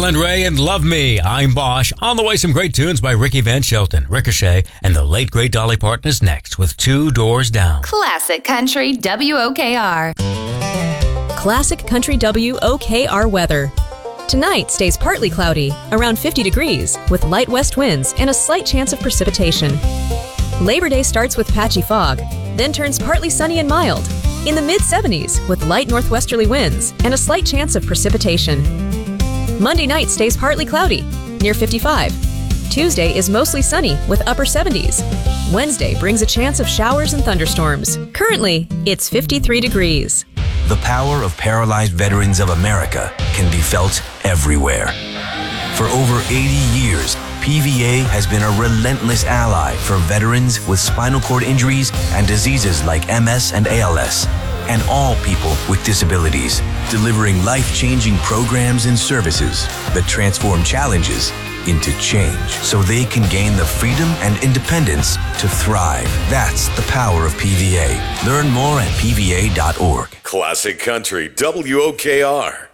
Ryland Ray and Love Me. I'm Bosch. On the way, some great tunes by Ricky Van Shelton, Ricochet, and the late great Dolly Parton is next with Two Doors Down. Classic Country WOKR. Classic Country WOKR weather. Tonight stays partly cloudy, around 50 degrees, with light west winds and a slight chance of precipitation. Labor Day starts with patchy fog, then turns partly sunny and mild, in the mid-70s with light northwesterly winds and a slight chance of precipitation. Monday night stays partly cloudy, near 55. Tuesday is mostly sunny with upper 70s. Wednesday brings a chance of showers and thunderstorms. Currently, it's 53 degrees. The power of Paralyzed Veterans of America can be felt everywhere. For over 80 years, PVA has been a relentless ally for veterans with spinal cord injuries and diseases like MS and ALS, and all people with disabilities, delivering life-changing programs and services that transform challenges into change so they can gain the freedom and independence to thrive. That's the power of PVA. Learn more at pva.org. Classic Country WOKR.